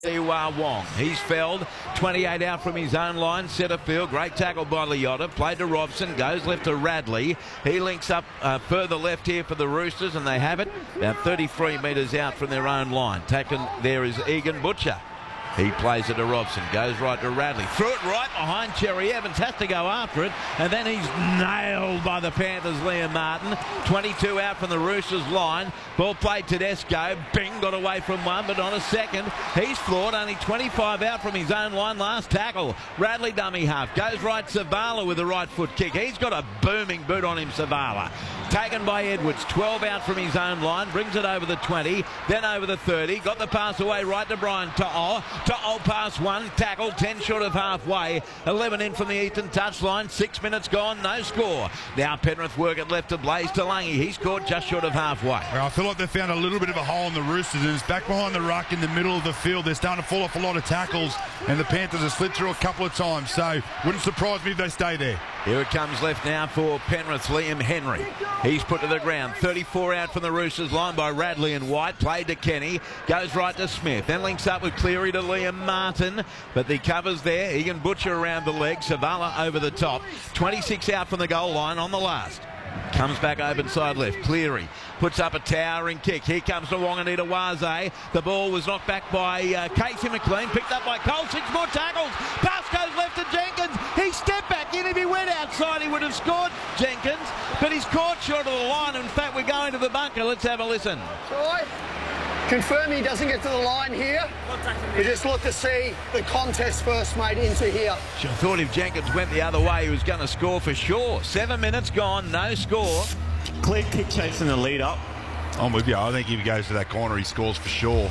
Siwa Wong. He's felled 28 out from his own line, centre field. Great tackle by Leota. Played to Robson. Goes left to Radley. He links up further left here for the Roosters, and they have it about 33 metres out from their own line. Taken there is Egan Butcher. He plays it to Robson, goes right to Radley. Threw it right behind Cherry Evans, has to go after it, and then he's nailed by the Panthers' Liam Martin. 22 out from the Roosters' line. Ball played Tedesco. Bing got away from one, but on a second. He's floored, only 25 out from his own line. Last tackle. Radley dummy half. Goes right Savala with a right foot kick. He's got a booming boot on him, Savala. Taken by Edwards, 12 out from his own line, brings it over the 20, then over the 30, got the pass away right to Brian To'o. To'o pass one, tackle, 10 short of halfway, 11 in from the eastern touchline, 6 minutes gone, no score. Now Penrith work it left to Blaze Talangi, he scored just short of halfway. Well, I feel like they found a little bit of a hole in the Roosters, and it's back behind the ruck in the middle of the field. They're starting to fall off a lot of tackles, and the Panthers have slid through a couple of times, so wouldn't surprise me if they stay there. Here it comes left now for Penrith's Liam Henry. He's put to the ground. 34 out from the Roosters line by Radley and White. Played to Kenny. Goes right to Smith. Then links up with Cleary to Liam Martin. But the cover's there. Egan Butcher around the leg. Savala over the top. 26 out from the goal line on the last. Comes back open side left. Cleary puts up a towering kick. Here comes to Wanganita Waze. The ball was knocked back by Casey McLean. Picked up by Cole. 6 more tackles. Pass goes left to Jenkins. He stepped back in. If he went outside, he would have scored, Jenkins. But he's caught short of the line. In fact, we're going to the bunker. Let's have a listen. Troy, confirm he doesn't get to the line here. We just look to see the contest first, mate, into here. I thought if Jenkins went the other way, he was going to score for sure. 7 minutes gone, no score. Clear kick chasing the lead up. I'm with you. I think if he goes to that corner, he scores for sure.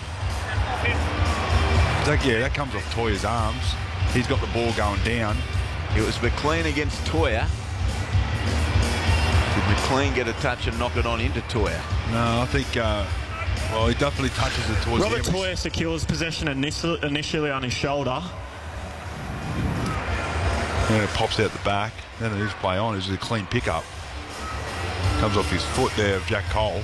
That comes off Toya's arms. He's got the ball going down. It was McLean against Toya. Did McLean get a touch and knock it on into Toya? No, I think... well, he definitely touches it towards Robert Toya secures possession initially on his shoulder. And it pops out the back. Then it is play on. It's a clean pickup. Comes off his foot there of Jack Cole.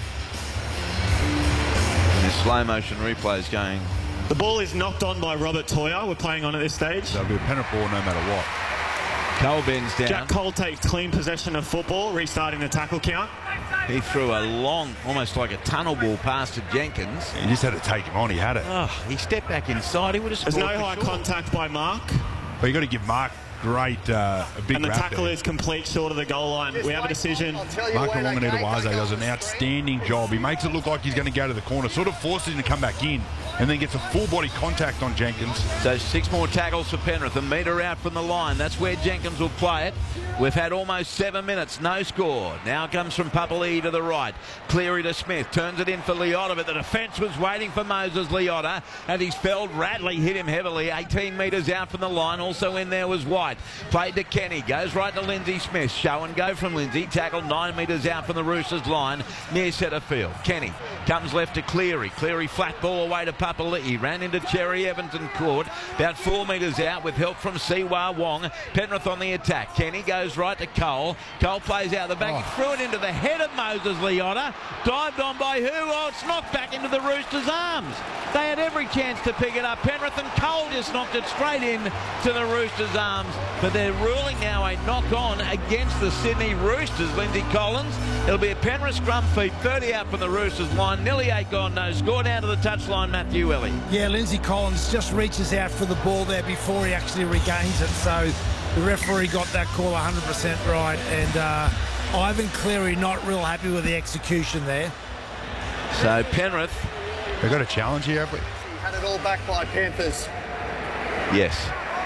And the slow motion replay is going. The ball is knocked on by Robert Toya. We're playing on at this stage. So it'll be a Penrith ball no matter what. Cole bends down. Jack Cole takes clean possession of football, restarting the tackle count. He threw a long, almost like a tunnel ball pass to Jenkins. He just had to take him on. He had it. Oh, he stepped back inside. He would have scored. There's no high contact by Mark. But you got to give Mark a big and the tackle there. is complete short of the goal line. We have a decision. Mark Wanganita-Waze does an outstanding job. He makes it look like he's going to go to the corner, sort of forces him to come back in, and then gets a full body contact on Jenkins. So 6 more tackles for Penrith. A metre out from the line. That's where Jenkins will play it. We've had almost 7 minutes. No score. Now comes from Papali'i to the right. Cleary to Smith. Turns it in for Leota, but the defence was waiting for Moses Leota, and he's felled. Radley hit him heavily. 18 metres out from the line. Also in there was White. Played to Kenny. Goes right to Lindsay Smith. Show and go from Lindsay. Tackled 9 metres out from the Roosters line near centre field. Kenny comes left to Cleary. Cleary flat ball away to Papali'i. Ran into Cherry Evans and caught. About 4 metres out with help from Siwa Wong. Penrith on the attack. Kenny goes right to Cole. Cole plays out the back. He threw it into the head of Moses Leota. Dived on by who? Oh, it's knocked back into the Roosters' arms. They had every chance to pick it up. Penrith, and Cole just knocked it straight in to the Roosters' arms. But they're ruling now a knock-on against the Sydney Roosters. Lindsay Collins. It'll be a Penrith scrum feed. 30 out from the Roosters line. Nearly 8 gone. No score. Down to the touchline, Matthew Ellie. Yeah, Lindsay Collins just reaches out for the ball there before he actually regains it. So the referee got that call 100% right. And Ivan Cleary not real happy with the execution there. So Penrith. They've got a challenge here, have we? Had it all back by Panthers. Yes.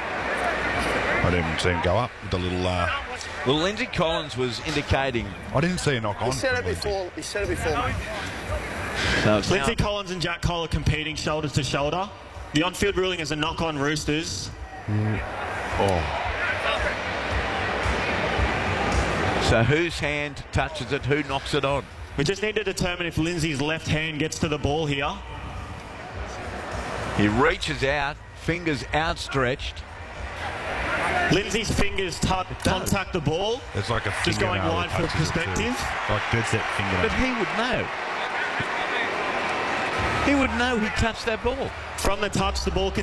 I didn't even see him go up with the little... Well, Lindsay Collins was indicating... I didn't see a knock on. He said it before. He said it before. So Lindsay Collins and Jack Cole are competing shoulder to shoulder. The on-field ruling is a knock on Roosters. So whose hand touches it? Who knocks it on? We just need to determine if Lindsay's left hand gets to the ball here. He reaches out, fingers outstretched. Lindsay's fingers contact the ball. It's like a just going wide for perspective. Like dead set fingernail. But he would know. He would know he touched that ball. From the touch, the ball